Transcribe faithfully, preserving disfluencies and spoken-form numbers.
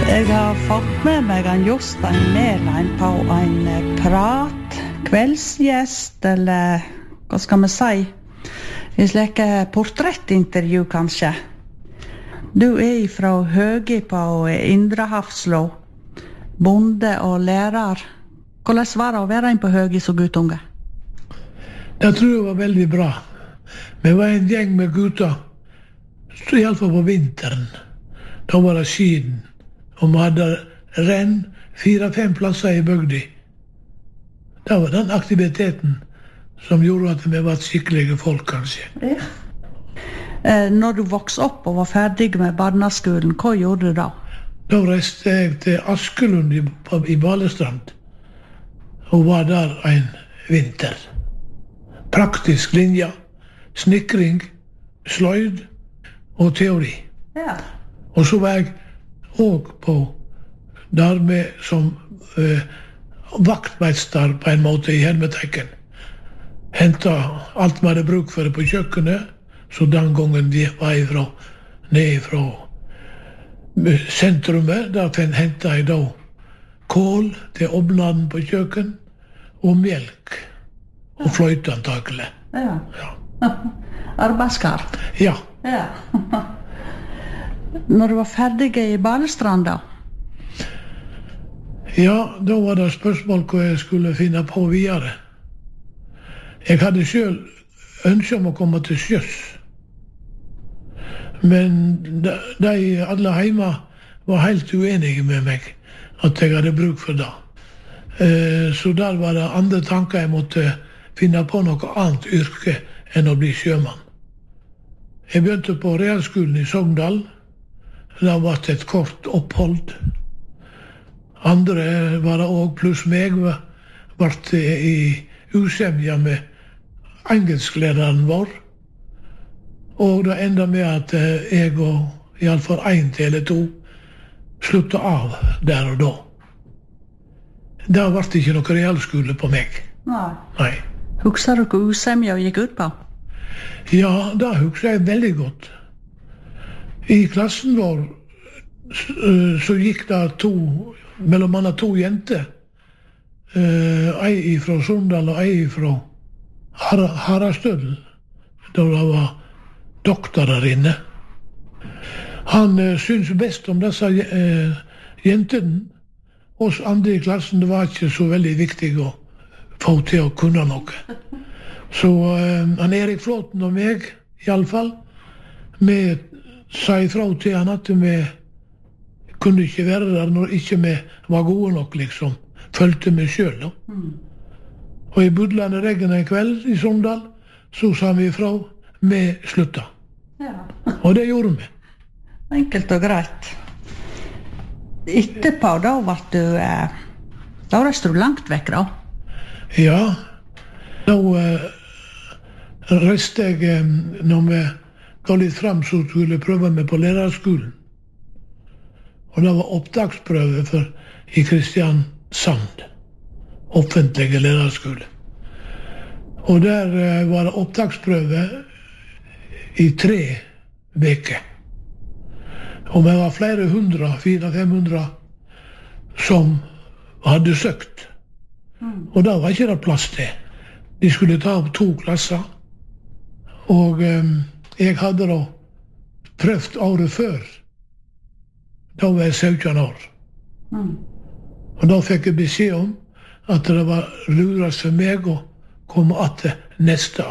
Jeg har fått med meg en Jostein Mæland på en prat, kveldsgjest, eller hva skal vi si, i slike portrettintervju kanskje. Du er fra Høgi på Indre Hafslå, bonde og lærer. Hvordan var det å være en på Høgi så guttunge? Jeg tror det var veldig bra. Vi var en gjeng med gutter, i alle fall på vinteren. Da var det skiden. Og vi hadde renn fire-fem plasser i bygda. Det var den aktiviteten som gjorde at vi var skikkelige folk, kanskje. Ja. Eh, når du vokste opp og var ferdig med barneskolen, hva gjorde du da? Da reiste jeg til Askelund i, i Balestrand, og var der en vinter. Praktisk linje, snikring, sløyd og teori. Ja. Og så var jeg og på der med som eh, vaktmeister på en måte i hermetekken. Hentet alt vi hadde bruk for det på kjøkkenet, så den gangen de var ifra, ned fra sentrumet, der hentet jeg da kål til ovnen på kjøkken, og melk, og fløyte antakelig. Ja. Ja. Arbeidskar. Ja. Ja. Når du var ferdig i Balestrand da? Ja, da var det spørsmål hva jeg skulle finne på videre. Jeg hadde selv ønske om å komme til sjøs. Men de, de alle hjemme var helt uenige med meg at jeg hadde bruk for det. Eh, så der var det andre tanker jeg måtte finne på noe annet yrke enn å bli sjømann. Jeg begynte på realskolen i Sogndal. Det var et kort opphold. Andre var det også, pluss meg, var i usemja med engelsklæreren vår. Og det enda med at jeg og i alle fall en til eller to sluttet av der og da. Det ble ikke noe realskole på meg. Nei. Nei. Husker du hva usemja gikk ut på? Ja, det husker jeg veldig godt. I klassen vår så gikk det to, mellom annet to jenter. Ei fra Sundal og ei fra Harastødel, da det var doktorer inne. Han syntes best om disse jentene. Oss andre i klassen, det var ikke så veldig viktig å få til å kunne noe. Så han Erik Flåten og meg, i alle fall, vi sa ifra til han at vi kunne ikke være der når ikke vi var gode nok, liksom. Følte vi selv. Mm. Og i budlende regn en kveld i Sogndal, så sa vi ifra, vi slutta. Ja. Og det gjorde vi. Enkelt og greit. Etterpå, da var du, eh, da reiste du langt vekk, da? Ja, da eh, reiste jeg, eh, når vi ga litt frem, så skulle jeg prøve meg på lærerskolen. Og det var opptaksprøve for i Kristiansand, offentlige lærerskole. Og der eh, var det opptaksprøve i tre veker. Og vi var flere hundre, fire-fem hundre, som hadde søkt. Mm. Og da var ikke det plass til. De skulle ta opp to klasser. Og um, jeg hadde da prøvd året før. Da var jeg sytten år. Mm. Og da fikk jeg beskjed om at det var lurast for meg å komme etter neste år.